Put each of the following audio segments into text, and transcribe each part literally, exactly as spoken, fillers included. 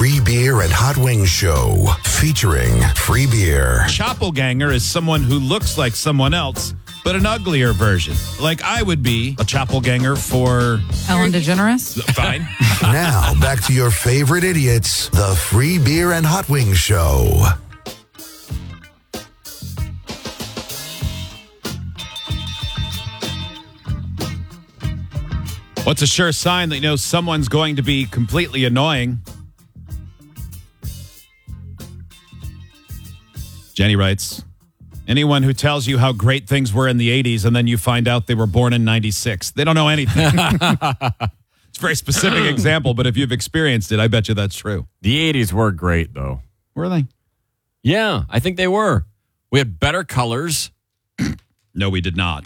Free Beer and Hot Wings Show, featuring free beer. Chappelganger is someone who looks like someone else, but an uglier version. Like I would be a chappelganger for Ellen DeGeneres. Fine. Now, back to your favorite idiots, the Free Beer and Hot Wings Show. What's a sure sign that you know someone's going to be completely annoying? Jenny writes, anyone who tells you how great things were in the eighties and then you find out they were born in ninety-six. They don't know anything. It's a very specific example, but if you've experienced it, I bet you that's true. The eighties were great, though. Were they? Yeah, I think they were. We had better colors. No, we did not.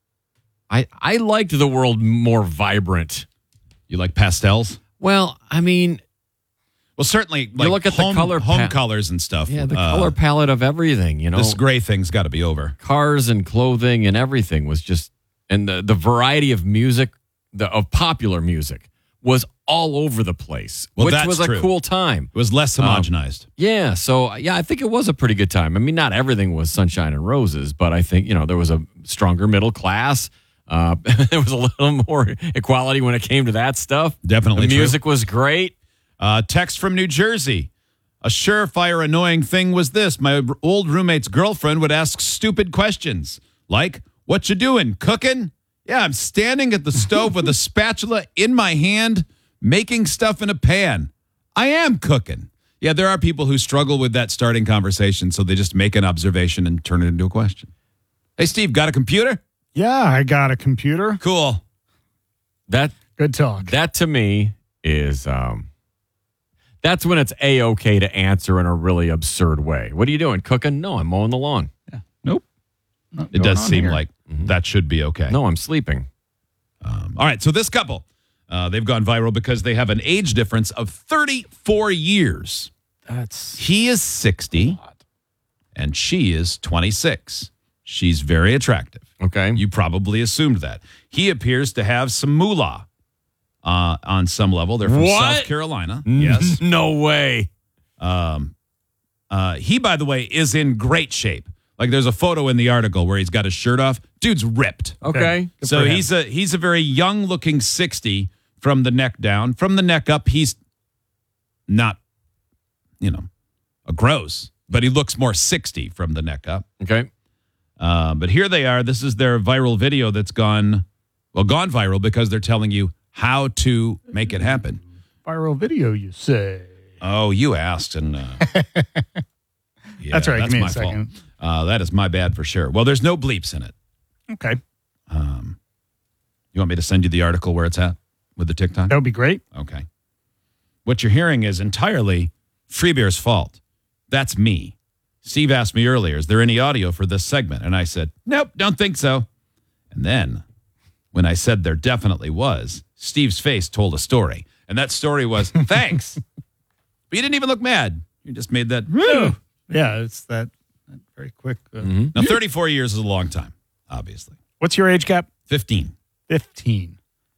I, I liked the world more vibrant. You like pastels? Well, I mean, Well, certainly, like look at the home, color home pa- colors and stuff. yeah, the uh, color palette of everything, you know. This gray thing's got to be over. Cars and clothing and everything was just, and the, the variety of music, the of popular music, was all over the place, Well, which that's was a true. cool time. It was less homogenized. Yeah, so yeah, I think it was a pretty good time. I mean, not everything was sunshine and roses, but I think, you know, there was a stronger middle class. Uh, there was a little more equality when it came to that stuff. Definitely The true. music was great. Uh, text from New Jersey. A surefire annoying thing was this. My old roommate's girlfriend would ask stupid questions like, what you doing, cooking? Yeah, I'm standing at the stove with a spatula in my hand, making stuff in a pan. I am cooking. Yeah, there are people who struggle with that starting conversation, so they just make an observation and turn it into a question. Hey, Steve, got a computer? Yeah, I got a computer. Cool. That Good talk. that to me is um, that's when it's A-okay to answer in a really absurd way. What are you doing? Cooking? No, I'm mowing the lawn. Nope. Not It does going on seem here. like that should be okay. No, I'm sleeping. Um, all right, so this couple, uh, they've gone viral because they have an age difference of thirty-four years. That's He is sixty, and she is twenty-six. She's very attractive. Okay. You probably assumed that. He appears to have some moolah uh, on some level. They're from What? South Carolina. Yes. No way. Um, uh, he, by the way, is in great shape. Like there's a photo in the article where he's got his shirt off. Dude's ripped. Okay. Good So for him. he's a he's a very young looking sixty from the neck down. From the neck up, he's not, you know, a gross, but he looks more sixty from the neck up. Okay. Uh, but here they are. This is their viral video that's gone, well, gone viral because they're telling you how to make it happen. viral video, you say. Oh, you asked, and uh, yeah, That's right. Give me a my fault. second. Uh, that is my bad for sure. Well, there's no bleeps in it. Okay. Um, you want me to send you the article where it's at with the TikTok? That would be great. Okay. What you're hearing is entirely Free Beer's fault. That's me. Steve asked me earlier, is there any audio for this segment? And I said, nope, don't think so. And then when I said there definitely was, Steve's face told a story. And that story was, thanks. But you didn't even look mad. You just made that. Yeah, it's that, that very quick. Uh, Now, thirty-four years is a long time, obviously. What's your age gap? fifteen. fifteen.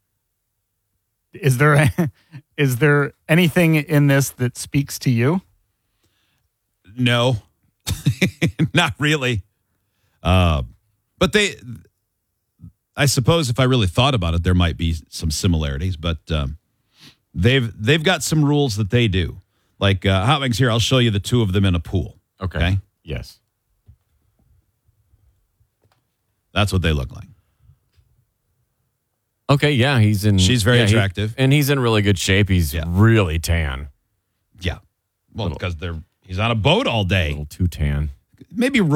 Is there is there anything in this that speaks to you? No, not really. Uh, but they, I suppose if I really thought about it, there might be some similarities, but um, they've they've got some rules that they do. Like uh, Hot Wings here, I'll show you the two of them in a pool. Okay. Okay? Yes. That's what they look like. Okay, yeah, he's in. She's very yeah, he- attractive. and he's in really good shape. He's Yeah. really tan. Yeah. Well, because they're he's on a boat all A day. little too tan. Maybe